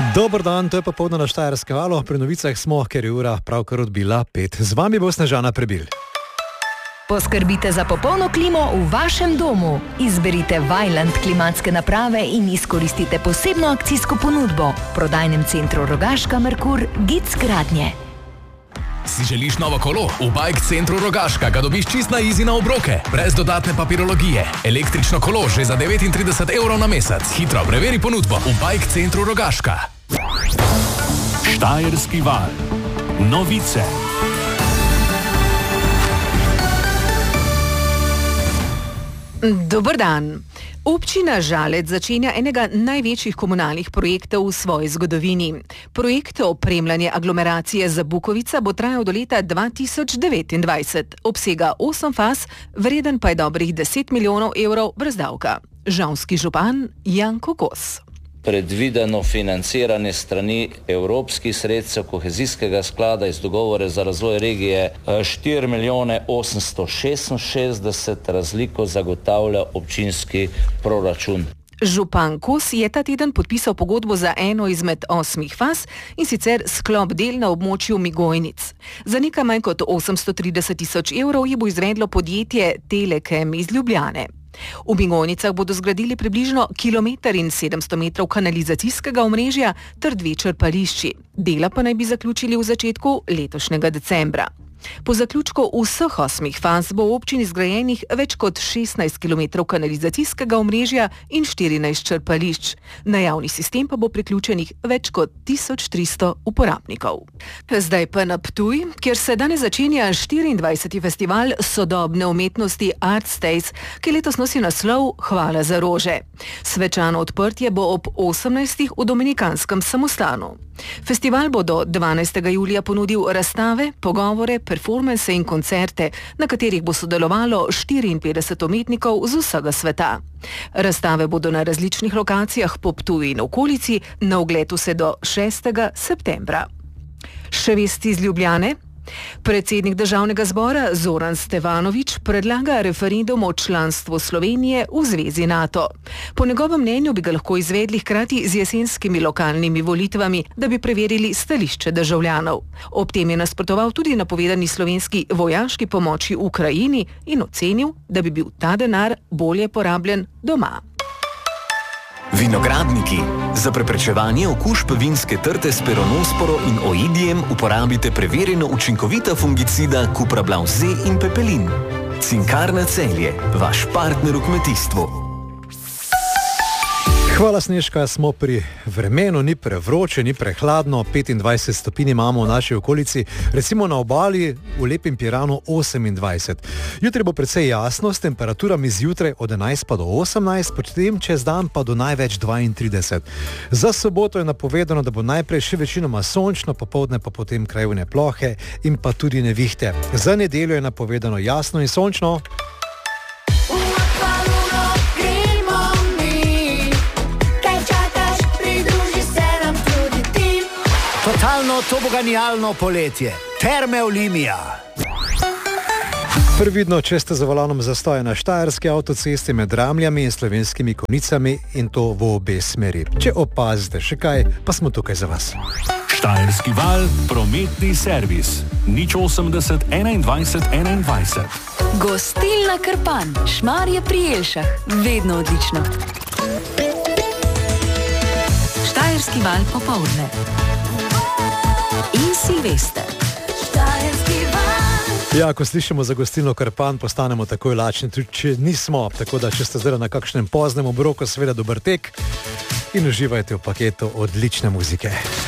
Dober dan, to je popoldne na Štajerskem valu. Pri novicah smo, ker je ura pravkar odbila 5. Z vami bo Snežana Prebil. Poskrbite za popolno klimo v vašem domu. Izberite Vaillant klimatske naprave in izkoristite posebno akcijsko ponudbo. V prodajnem centru Rogaška Merkur Gic gradnje. Si želiš novo kolo? V Bike centru Rogaška ga dobiš čist na easy na obroke, brez dodatne papirologije. Električno kolo že za 39 € na mesec. Hitro preveri ponudbo v Bike centru Rogaška. Štajerski val. Novice. Dober dan. Občina Žalec začenja enega največjih komunalnih projektov v svoji zgodovini. Projekt opremljanja aglomeracije Zabukovica bo trajal do leta 2029. Obsega 8 faz, vreden pa je dobrih 10 milijonov evrov brez davka. Žalski župan Janko Kos. Predvideno financiranje strani evropskih sredstev kohezijskega sklada iz dogovora za razvoj regije 4 milijone 866, razliko zagotavlja občinski proračun. Župan Kos je ta teden podpisal pogodbo za eno izmed 8 faz, in sicer sklop del na območju Migojnic. Za nekaj manj kot 830 tisoč evrov je bo izvedlo podjetje Telekem iz Ljubljane. V Migojnicah bodo zgradili približno 1,7 km kanalizacijskega omrežja ter 2 črpališči. Dela pa naj bi zaključili v začetku letošnjega decembra. Po zaključku vseh 8 faz bo v občini zgrajenih več kot 16 km kanalizacijskega omrežja in 14 črpališč. Na javni sistem pa bo priključenih več kot 1300 uporabnikov. Zdaj pa na Ptuj, kjer se danes začenja 24. festival sodobne umetnosti Artsdays, ki letos nosi naslov Hvala za rože. Svečano odprtje bo ob 18. v Dominikanskem samostanu. Festival bo do 12. julija ponudil razstave, pogovore, performanse in koncerte, na katerih bo sodelovalo 54 umetnikov z vsega sveta. Razstave bodo na različnih lokacijah po Ptuju in okolici, na ogled vse do 6. septembra. Še vesti iz Ljubljane? Predsednik Državnega zbora Zoran Stevanović predlaga referendum o članstvu Slovenije v zvezi NATO. Po njegovem mnenju bi ga lahko izvedli hkrati z jesenskimi lokalnimi volitvami, da bi preverili stališče državljanov. Ob tem je nasprotoval tudi napovedani slovenski vojaški pomoči Ukrajini in ocenil, da bi bil ta denar bolje porabljen doma. Vinogradniki. Za preprečevanje okužb vinske trte s peronosporo in oidijem uporabite preverjeno učinkovita fungicida Cuprablav Z in Pepelin. Cinkarna Celje, vaš partner v kmetijstvu. Hvala, Snežka, smo pri vremenu, ni prevroče, ni prehladno, 25 stopinj imamo v naši okolici, recimo na obali v lepem Piranu 28. Jutri bo precej jasno, s temperaturami zjutraj od 11 pa do 18, potem čez dan pa do največ 32. Za soboto je napovedano, da bo najprej še večinoma sončno, popoldne pa potem krajevne plohe in pa tudi nevihte. Za nedeljo je napovedano jasno in sončno. Totalno toboganijalno poletje. Terme Olimia. Previdno, če ste za volanom zastoja na štajerski avtocesti med Ramljami in Slovenskimi Konjicami, in to v obe smeri. Če opazite še kaj, pa smo tukaj za vas. Štajerski val, prometni servis. 080 21 21. Gostilna Krpan, Šmarje pri Jelšah, vedno odlično. Štajerski val popoldne. In Silvester. Ja, ko slišimo za gostilno Krpan, postanemo takoj lačni, tudi če nismo, tako da če ste zdaj na kakšnem poznem obroku, seveda dober tek in uživajte v paketu odlične muzike.